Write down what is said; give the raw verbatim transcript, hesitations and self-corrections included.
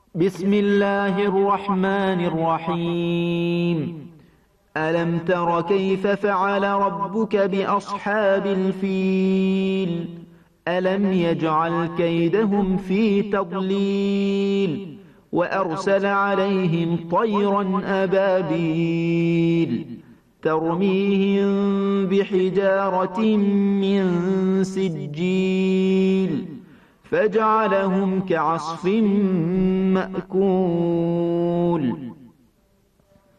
بسم الله الرحمن الرحيم. ألم تر كيف فعل ربك بأصحاب الفيل؟ ألم يجعل كيدهم في تضليل وأرسل عليهم طيرا أبابيل ترميهم بحجارة من سجيل فجعلهم كعصف مأكول.